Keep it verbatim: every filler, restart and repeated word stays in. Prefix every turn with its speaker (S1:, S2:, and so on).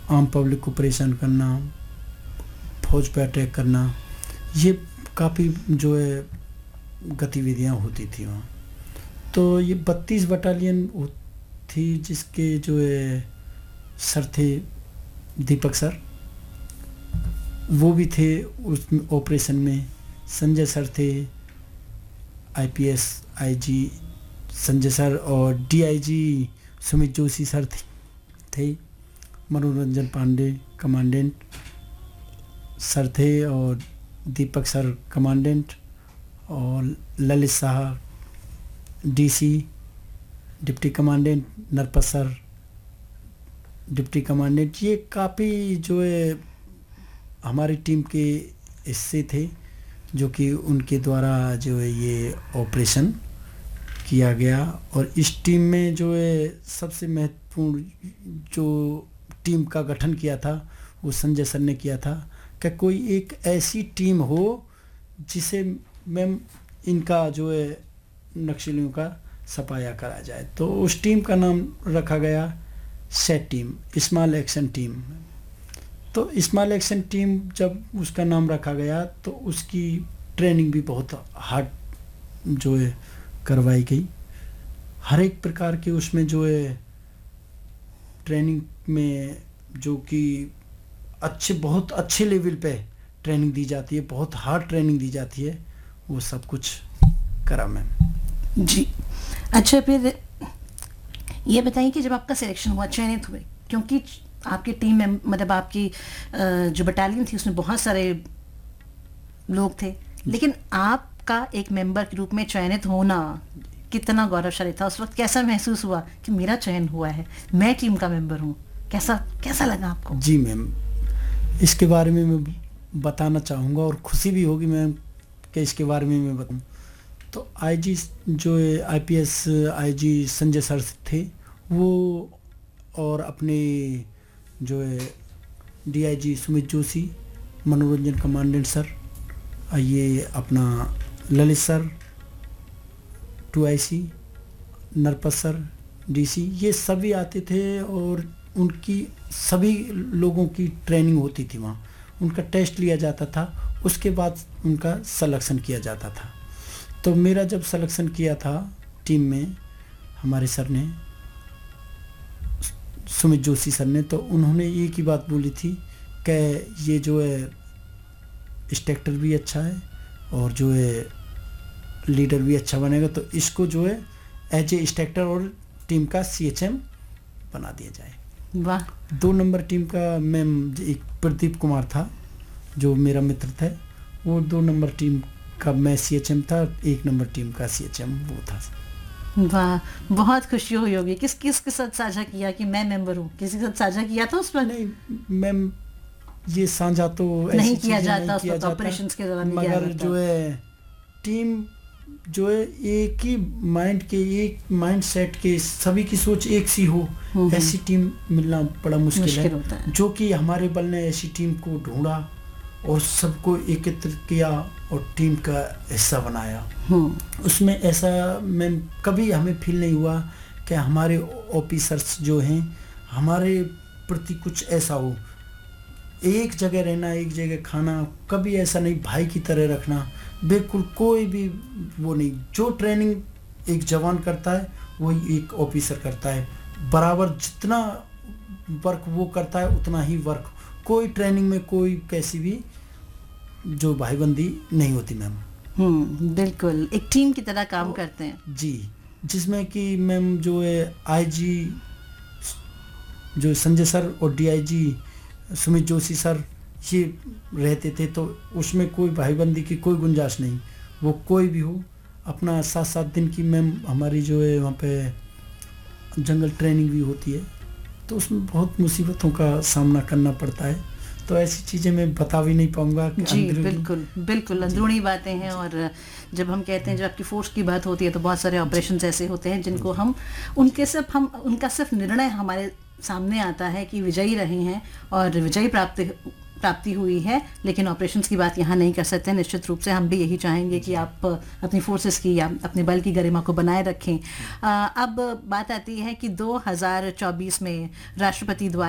S1: आम पब्लिक को परेशान करना, फौज पे अटैक करना, ये काफ़ी जो है गतिविधियाँ होती थी वहाँ। तो ये बत्तीस बटालियन थी जिसके जो है सर थे दीपक सर, वो भी थे उस ऑपरेशन में। संजय सर थे, आईपीएस आईजी संजय सर, और डीआईजी सुमित जोशी सर थे, थे। मनोरंजन पांडे कमांडेंट सर थे, और दीपक सर कमांडेंट, और Lalit Shah DC deputy commandant, Narpat sir deputy commandant. ये काफ़ी जो है हमारी टीम के हिस्से थे जो कि उनके द्वारा जो है ये ऑपरेशन किया गया। और इस टीम में जो है सबसे महत्वपूर्ण जो टीम का गठन किया था वो संजय सर ने किया था कि कोई एक ऐसी टीम हो जिसे मैम इनका जो है नक्सलियों का सफाया करा जाए। तो उस टीम का नाम रखा गया set team, small action team. तो स्मॉल एक्शन टीम जब उसका नाम रखा गया तो उसकी ट्रेनिंग भी बहुत हार्ड जो है करवाई गई। हर एक प्रकार के उसमें जो है ट्रेनिंग में जो कि अच्छे बहुत अच्छे लेवल पे ट्रेनिंग दी जाती है, बहुत हार्ड ट्रेनिंग दी जाती है, वो सब कुछ करा मैम।
S2: जी अच्छा, फिर ये बताइए कि जब आपका सिलेक्शन हुआ, चयनित हुए, क्योंकि आपकी टीम में मतलब आपकी जो बटालियन थी उसमें बहुत सारे लोग थे, लेकिन आपका एक मेंबर के रूप में चयनित होना कितना गौरवशाली था? उस वक्त कैसा महसूस हुआ कि मेरा चयन हुआ है, मैं टीम का मेंबर हूँ? कैसा कैसा लगा आपको?
S1: जी मैम, इसके बारे में मैं बताना चाहूँगा और खुशी भी होगी मैम कि इसके बारे में मैं बताऊँ। तो आईजी जो है आईपीएस आईजी संजय सर थे वो, और अपने जो है डीआईजी सुमित जोशी, मनोरंजन कमांडेंट सर, ये अपना Lalit sir to IC, Narpat sir DC, ये सभी आते थे और उनकी सभी लोगों की ट्रेनिंग होती थी वहाँ। उनका टेस्ट लिया जाता था, उसके बाद उनका सिलेक्शन किया जाता था। तो मेरा जब सिलेक्शन किया था टीम में हमारे सर ने, सुमित जोशी सर ने, तो उन्होंने एक ही बात बोली थी कि ये जो है इंस्ट्रक्टर भी अच्छा है और जो है लीडर भी अच्छा बनेगा, तो इसको जो है एज ए इंस्ट्रक्टर और टीम का सीएचएम बना दिया जाए।
S2: वाह।
S1: दो नंबर टीम का मैम एक प्रदीप कुमार था जो मेरा मित्र था, वो दो नंबर टीम का मैं सीएचएम था, एक नंबर टीम का सीएचएम वो था।
S2: वाह, बहुत खुशी हुई होगी। किस किस के साथ साझा किया कि मैं मेंबर हूँ? किसी के साथ साझा किया था उस पर?
S1: नहीं मैम, ये साझा तो
S2: नहीं किया जाता उस वक्त ऑपरेशंस के दौरान,
S1: मगर जो है टीम जो है एक ही माइंड के, एक माइंड सेट के, सभी की सोच एक सी हो, ऐसी टीम मिलना बड़ा मुश्किल, मुश्किल है, है। जो कि हमारे बल ने ऐसी टीम को ढूंढा और सबको एकत्रित किया और टीम का हिस्सा बनाया। उसमें ऐसा मैम कभी हमें फील नहीं हुआ कि हमारे ऑफिसर्स जो हैं हमारे प्रति कुछ ऐसा हो। एक जगह रहना, एक जगह खाना, कभी ऐसा नहीं, भाई की तरह रखना, बिल्कुल कोई भी वो नहीं। जो ट्रेनिंग एक जवान करता है वही एक ऑफिसर करता है, बराबर जितना वर्क वो करता है उतना ही वर्क। कोई ट्रेनिंग में कोई कैसी भी जो भाईबंदी नहीं होती मैम।
S2: हम्म, बिल्कुल एक टीम की तरह काम करते हैं
S1: जी, जिसमें कि मैम जो है आईजी जो संजय सर और डीआईजी सुमित जोशी सर ये रहते थे, तो उसमें कोई भाईबंदी की कोई गुंजाइश नहीं। वो कोई भी हो, अपना सात सात दिन की मैम हमारी जो है वहाँ पे जंगल ट्रेनिंग भी होती है, तो उसमें बहुत मुसीबतों का सामना करना पड़ता है। तो ऐसी चीज़ें मैं बता भी नहीं पाऊँगा।
S2: जी बिल्कुल बिल्कुल अंदरूनी बातें हैं। और जब हम कहते हैं, जब आपकी फोर्स की बात होती है, तो बहुत सारे ऑपरेशंस ऐसे होते हैं जिनको हम उनके सिर्फ हम उनका सिर्फ निर्णय हमारे सामने आता है कि विजयी रहे हैं और विजयी प्राप्ति प्राप्ति हुई है, लेकिन ऑपरेशंस की बात यहाँ नहीं कर सकते। निश्चित रूप से हम भी यही चाहेंगे कि आप अपनी फोर्सेस की या अपने बल की गरिमा को बनाए रखें। आ, अब बात आती है कि दो हज़ार चौबीस में राष्ट्रपति द्वारा